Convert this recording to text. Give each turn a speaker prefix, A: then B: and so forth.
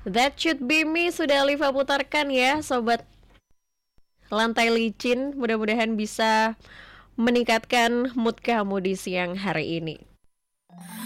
A: That Should Be Me sudah Liva putarkan ya Sobat Lantai Licin. Mudah-mudahan bisa meningkatkan mood kamu di siang hari ini.